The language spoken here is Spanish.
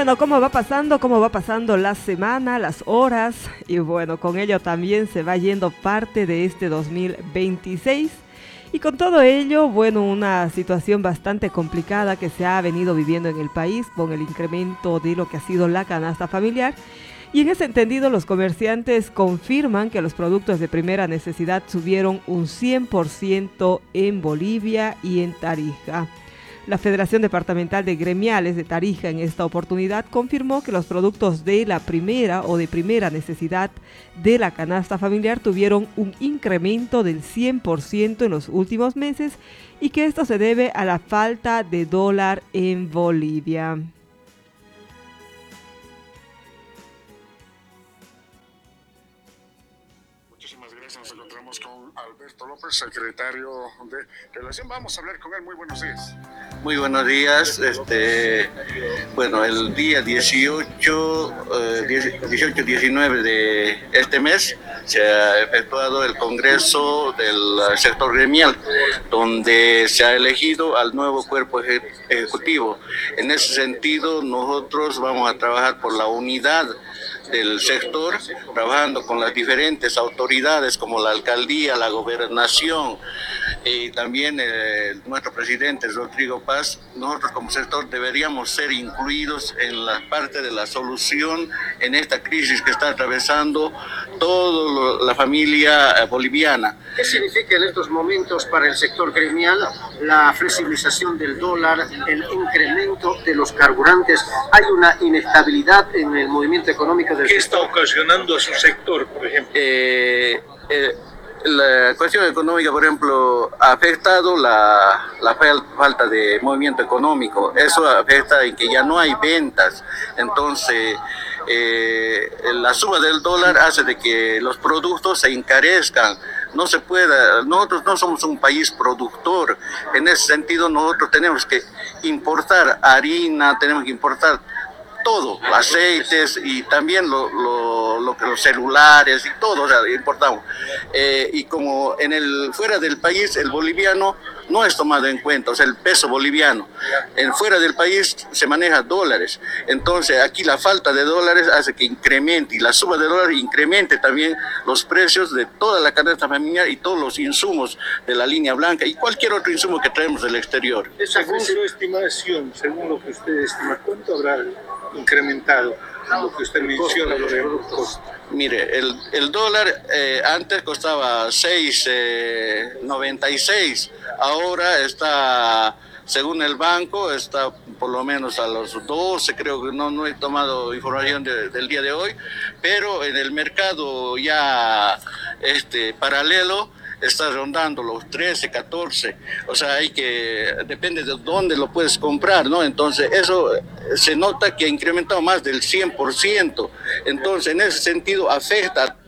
bueno, cómo va pasando la semana, las horas, y bueno, con ello también se va yendo parte de este 2026. Y con todo ello, bueno, una situación bastante complicada que se ha venido viviendo en el país con el incremento de lo que ha sido la canasta familiar. Y en ese entendido, los comerciantes confirman que los productos de primera necesidad subieron un 100% en Bolivia y en Tarija. La Federación Departamental de Gremiales de Tarija en esta oportunidad confirmó que los productos de la primera o de primera necesidad de la canasta familiar tuvieron un incremento del 100% en los últimos meses y que esto se debe a la falta de dólar en Bolivia. Muchísimas gracias. Nos encontramos con Alberto López, secretario de Relación. Vamos a hablar con él. Muy buenos días. Muy buenos días. Bueno, el día 18-19 de este mes se ha efectuado el Congreso del sector gremial, donde se ha elegido al nuevo cuerpo ejecutivo. En ese sentido, nosotros vamos a trabajar por la unidad del sector, trabajando con las diferentes autoridades como la alcaldía, la gobernación y también nuestro presidente Rodrigo Paz. Nosotros como sector deberíamos ser incluidos en la parte de la solución en esta crisis que está atravesando toda la familia boliviana. ¿Qué significa en estos momentos para el sector gremial la flexibilización del dólar, el incremento de los carburantes? Hay una inestabilidad en el movimiento económico del ¿Qué sector. está ocasionando a su sector, por ejemplo? La cuestión económica, por ejemplo, ha afectado la falta de movimiento económico. Eso afecta en que ya no hay ventas. Entonces, la suba del dólar hace de que los productos se encarezcan. No se pueda, nosotros no somos un país productor. En ese sentido, nosotros tenemos que importar harina, tenemos que importar todo, aceites y también los celulares y todo, o sea, importamos. Y como fuera del país el boliviano no es tomado en cuenta, o sea, el peso boliviano, fuera del país se maneja dólares. Entonces aquí la falta de dólares hace que incremente, y la suba de dólares incremente también los precios de toda la canasta familiar y todos los insumos de la línea blanca y cualquier otro insumo que traemos del exterior. Según su estimación, según lo que usted estima, ¿cuánto habrá incrementado lo que usted menciona, por ejemplo, costo? Mire, el dólar antes costaba 6.96, ahora está, según el banco, está por lo menos a los 12, creo que no he tomado información del día de hoy, pero en el mercado ya paralelo está rondando los 13, 14, o sea, depende de dónde lo puedes comprar, ¿no? Entonces, eso se nota que ha incrementado más del 100%, entonces, en ese sentido, afecta